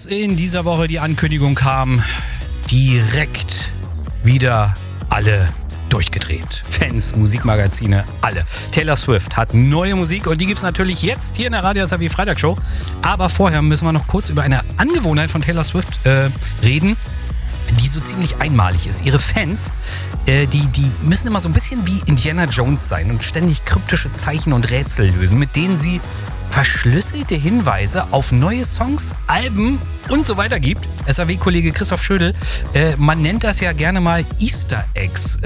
als in dieser Woche die Ankündigung kam, direkt wieder alle durchgedreht. Fans, Musikmagazine, alle. Taylor Swift hat neue Musik und die gibt es natürlich jetzt hier in der Radio SAW Freitagshow. Aber vorher müssen wir noch kurz über eine Angewohnheit von Taylor Swift reden, die so ziemlich einmalig ist. Ihre Fans, die müssen immer so ein bisschen wie Indiana Jones sein und ständig kryptische Zeichen und Rätsel lösen, mit denen sie verschlüsselte Hinweise auf neue Songs, Alben und so weiter gibt. SAW-Kollege Christoph Schödel, man nennt das ja gerne mal Easter Eggs.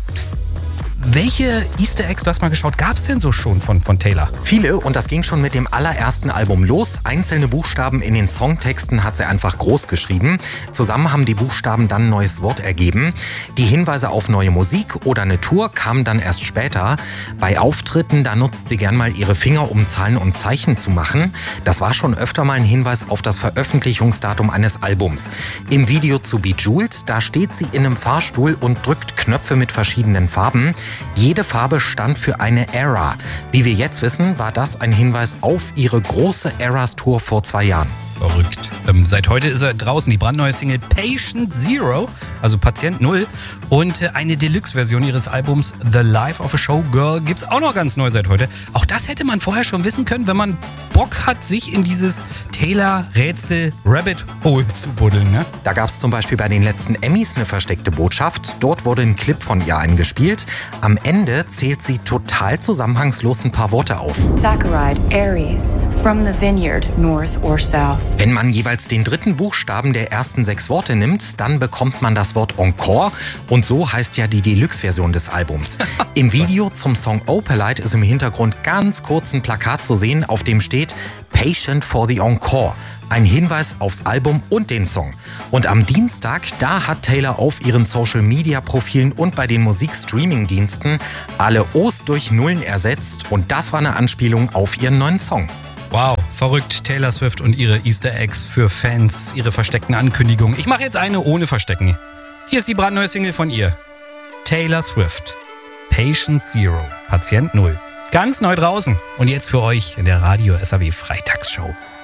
Welche Easter Eggs, du hast mal geschaut, gab es denn so schon von Taylor? Viele, und das ging schon mit dem allerersten Album los. Einzelne Buchstaben in den Songtexten hat sie einfach groß geschrieben. Zusammen haben die Buchstaben dann ein neues Wort ergeben. Die Hinweise auf neue Musik oder eine Tour kamen dann erst später. Bei Auftritten, da nutzt sie gern mal ihre Finger, um Zahlen und Zeichen zu machen. Das war schon öfter mal ein Hinweis auf das Veröffentlichungsdatum eines Albums. Im Video zu Bejeweled, da steht sie in einem Fahrstuhl und drückt Knöpfe mit verschiedenen Farben. Jede Farbe stand für eine Era. Wie wir jetzt wissen, war das ein Hinweis auf ihre große Eras-Tour vor 2 Jahren. Verrückt. Seit heute ist er draußen, die brandneue Single Patient Zero, also Patient Null. Und eine Deluxe-Version ihres Albums The Life of a Showgirl gibt's auch noch ganz neu seit heute. Auch das hätte man vorher schon wissen können, wenn man Bock hat, sich in dieses Taylor-Rätsel-Rabbit-Hole zu buddeln. Ne? Da gab's zum Beispiel bei den letzten Emmys eine versteckte Botschaft. Dort wurde ein Clip von ihr eingespielt. Am Ende zählt sie total zusammenhangslos ein paar Worte auf. Saccharide, Aries, from the vineyard, north or south. Wenn man jeweils den dritten Buchstaben der ersten 6 Worte nimmt, dann bekommt man das Wort Encore. Und so heißt ja die Deluxe-Version des Albums. Im Video zum Song Opalite ist im Hintergrund ganz kurz ein Plakat zu sehen, auf dem steht Patient for the Encore. Ein Hinweis aufs Album und den Song. Und am Dienstag, da hat Taylor auf ihren Social-Media-Profilen und bei den Musik-Streaming-Diensten alle O's durch Nullen ersetzt. Und das war eine Anspielung auf ihren neuen Song. Wow, verrückt. Taylor Swift und ihre Easter Eggs für Fans, ihre versteckten Ankündigungen. Ich mache jetzt eine ohne Verstecken. Hier ist die brandneue Single von ihr. Taylor Swift. Patient Zero. Patient Null. Ganz neu draußen. Und jetzt für euch in der Radio SAW Freitagsshow.